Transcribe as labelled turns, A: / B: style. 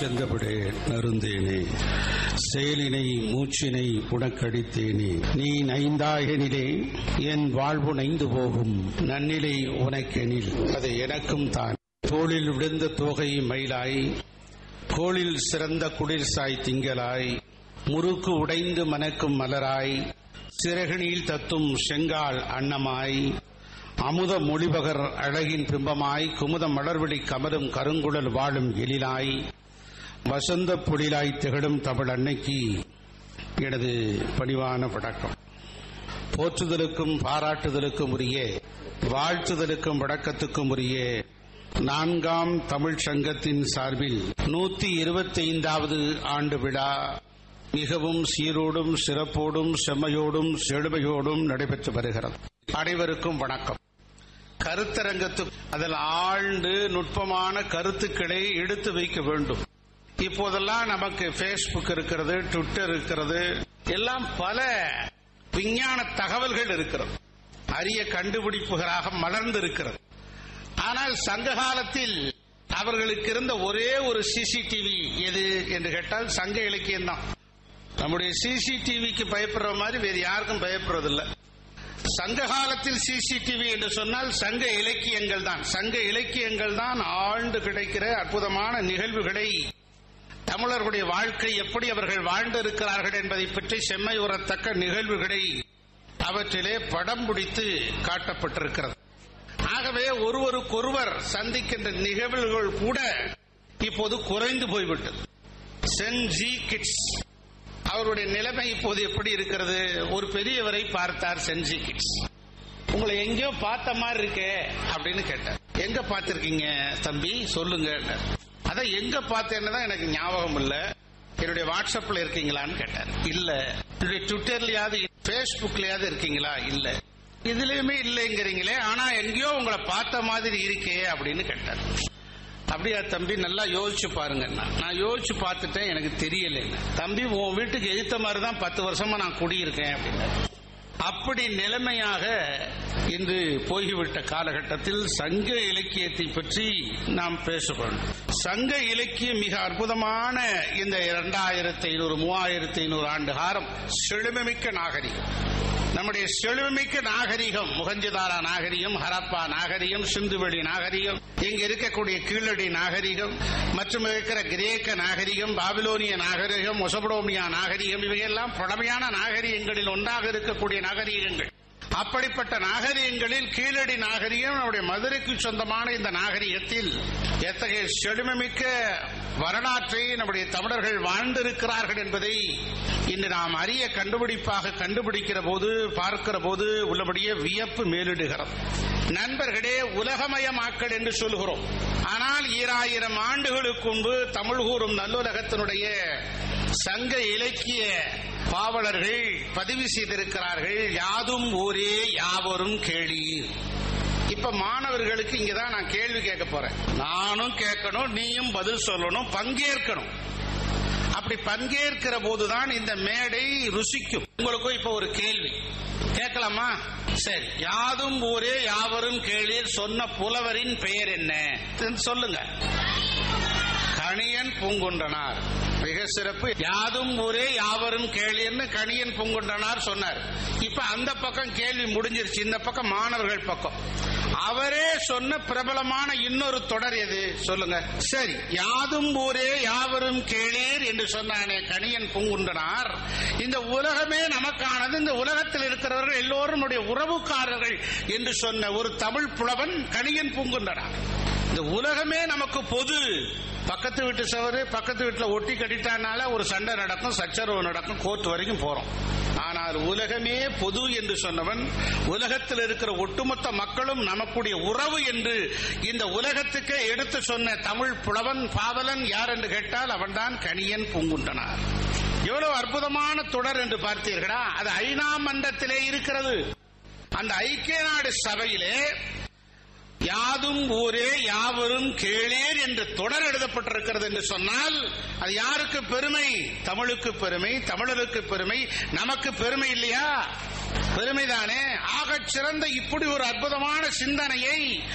A: செந்தபடே நருந்தேனே, செயலினை மூச்சினை உனக்கடித்தேனே, நீ நைந்தாயனிலே என் வாழ்வு நைந்து போகும், நன்னிலை உனக்கெனில் அது எனக்கும் தான். தோளில் விழுந்த தோகை மயிலாய், கோளில் சிறந்த குளிர்சாய் திங்களாய், முறுக்கு உடைந்து மணக்கும் மலராய், சிறகினில் தத்தும் செங்கால் அன்னமாய், அமுத மொழிபகர் அழகின் பிம்பமாய், குமுத மலர்விழி கமரும் கருங்குழல் வாழும் எழிலாய், வசந்த பொழிலாய் திகழும் தமிழ் அன்னைக்கு எனது பணிவான வணக்கம். போற்றுதலுக்கும் பாராட்டுதலுக்கும் உரிய, வாழ்த்துதலுக்கும் வணக்கத்துக்கும் உரிய 4ஆம் தமிழ் சங்கத்தின் சார்பில் 125வது ஆண்டு விழா மிகவும் சீரோடும் சிறப்போடும் செம்மையோடும் செழுமையோடும் நடைபெற்று வருகிறது. அனைவருக்கும் வணக்கம். கருத்தரங்கத்து அதில் ஆழ்ந்து நுட்பமான கருத்துக்களை எடுத்து வைக்க வேண்டும். இப்போதெல்லாம் நமக்கு பேஸ்புக் இருக்கிறது, ட்விட்டர் இருக்கிறது, எல்லாம் பல விஞ்ஞான தகவல்கள் இருக்கிறது, அரிய கண்டுபிடிப்புகளாக மலர்ந்திருக்கிறது. ஆனால் சங்க காலத்தில் அவர்களுக்கு இருந்த ஒரே ஒரு சிசிடிவி எது என்று கேட்டால் சங்க இலக்கியம் தான். நம்முடைய சிசிடிவிக்கு பயப்படுற மாதிரி வேறு யாருக்கும் பயப்படுறதில்லை. சங்க காலத்தில் சிசிடிவி என்று சொன்னால் சங்க இலக்கியங்கள் தான். சங்க இலக்கியங்கள் தான் ஆழ்ந்து கிடைக்கிற அற்புதமான நிகழ்வுகளை, தமிழர்களுடைய வாழ்க்கை எப்படி அவர்கள் வாழ்ந்திருக்கிறார்கள் என்பதை பற்றி செம்மை உறத்தக்க நிகழ்வுகளை அவற்றிலே படம் பிடித்து காட்டப்பட்டிருக்கிறது. ஆகவே ஒருவருக்கொருவர் சந்திக்கின்ற நிகழ்வுகள் கூட இப்போது குறைந்து போய்விட்டது. சென்ஜி கிட்ஸ் அவருடைய நிலைமை இப்போது எப்படி இருக்கிறது? ஒரு பெரியவரை பார்த்தார் சென்ஜி கிட்ஸ். உங்களை எங்கேயோ பார்த்த மாதிரி இருக்கே அப்படின்னு கேட்டார். எங்க பார்த்திருக்கீங்க தம்பி சொல்லுங்க. அதான் எங்க பார்த்தேன்னு தான் எனக்கு ஞாபகம் இல்ல. என்னுடைய வாட்ஸ்அப்ல இருக்கீங்களான்னு கேட்டார். இல்ல. என்னுடைய ட்விட்டர்லயாவது பேஸ்புக்லயாவது இருக்கீங்களா? இல்ல. இதுலயுமே இல்லைங்கிறீங்களே, ஆனா எங்கேயோ உங்களை பார்த்த மாதிரி இருக்கே அப்படின்னு கேட்டார். அப்படியா தம்பி, நல்லா யோசிச்சு பாருங்க. நான் யோசிச்சு பார்த்துட்டேன், எனக்கு தெரியல. தம்பி உன் வீட்டுக்கு எதிர்த்த மாதிரி தான் 10 வருஷமா நான் குடியிருக்கேன் அப்படின்னு. அப்படி நிலைமையாக இன்று போய்விட்ட காலகட்டத்தில் சங்க இலக்கியத்தை பற்றி நாம் பேசப்படும். சங்க இலக்கியம் மிக அற்புதமான இந்த 2500 3500 ஆண்டு காலம் செழுமைமிக்க நாகரிகம். நம்முடைய செழுமைமிக்க நாகரிகம் முகஞ்சதாரா நாகரிகம், ஹரப்பா நாகரிகம், சிந்துவெளி நாகரிகம், இங்கு இருக்கக்கூடிய கீழடி நாகரிகம் மற்றும் இருக்கிற கிரேக்க நாகரிகம், பாபிலோனிய நாகரிகம், மொசபடோமியா நாகரிகம், இவையெல்லாம் பழமையான நாகரிகங்களில் ஒன்றாக இருக்கக்கூடிய நாகரிகங்கள். அப்படிப்பட்ட நாகரிகங்களில் கீழடி நாகரிகம் நம்முடைய மதுரைக்கு சொந்தமான இந்த நாகரிகத்தில் எத்தகைய செழுமைமிக்க வரலாற்றை நம்முடைய தமிழர்கள் வாழ்ந்திருக்கிறார்கள் என்பதை இன்று நாம் அரிய கண்டுபிடிப்பாக கண்டுபிடிக்கிற போது, பார்க்கிற போது உள்ளபடியே வியப்பு மேலிடுகிறது. நண்பர்களே, உலகமயமாக்கல் என்று சொல்கிறோம். ஆனால் 2000 ஆண்டுகளுக்கு முன்பு தமிழ் கூறும் நல்லுலகத்தினுடைய சங்க இலக்கிய பாவலர்கள் பதிவு செய்திருக்கிறார்கள், யாதும் ஊரே யாவரும் கேளீர். இப்ப மாணவர்களுக்கு இங்கதான் நான் கேள்வி கேட்க போறேன். நானும் கேட்கணும், நீயும் பதில் சொல்லணும், பங்கேற்கணும். அப்படி பங்கேற்கிற போதுதான் இந்த மேடை ருசிக்கும். உங்களுக்கும் இப்ப ஒரு கேள்வி கேட்கலாமா? சரி, யாதும் ஊரே யாவரும் கேளீர் சொன்ன புலவரின் பெயர் என்ன சொல்லுங்க. கணியன் பூங்குன்றனார். மிக சிறப்பு. யாதும் ஊரே யாவரும் கேளீர்னு கணியன் பூங்குன்றனார் சொன்னார். இப்ப அந்த பக்கம் கேள்வி முடிஞ்சிருச்சு, இந்த பக்கம் மாணவர்கள் பக்கம். அவரே சொன்ன பிரபலமான இன்னொரு தொடர் எது சொல்லுங்க. சரி, யாதும் ஊரே யாவரும் கேளீர் என்று சொன்னானே கணியன் பூங்குன்றனார், இந்த உலகமே நமக்கானது, இந்த உலகத்தில் இருக்கிறவர்கள் எல்லோரும் உறவுக்காரர்கள் என்று சொன்ன ஒரு தமிழ் புலவன் கணியன் பூங்குன்றனார். இந்த உலகமே நமக்கு பொது. பக்கத்து வீட்டு சவறு பக்கத்து வீட்டுல ஒட்டி கட்டிட்டானால ஒரு சண்டை நடக்கும், சச்சரவு நடக்கும், கோர்ட் வரைக்கும் போறோம். ஆனால் உலகமே பொது என்று சொன்னவன், உலகத்தில் இருக்கிற ஒட்டுமொத்த மக்களும் நமக்குடைய உறவு என்று இந்த உலகத்துக்கு எடுத்து சொன்ன தமிழ் புலவன் பாவலன் யார் என்று கேட்டால் அவன்தான் கணியன் பூங்குன்றனார். எவ்வளவு அற்புதமான தொடர் என்று பார்த்தீர்களா? அது ஐநா மன்றத்திலே இருக்கிறது. அந்த ஐக்கிய நாடு சபையிலே யாதும் ஊரே யாவரும் கேளீர் என்று தொடர் எழுதப்பட்டிருக்கிறது என்று சொன்னால் அது யாருக்கு பெருமை? தமிழுக்கு பெருமை, தமிழருக்கு பெருமை, நமக்கு பெருமை இல்லையா? பெருமைதானே. ஆகச் சிறந்த இப்படி ஒரு அற்புதமான சிந்தனையை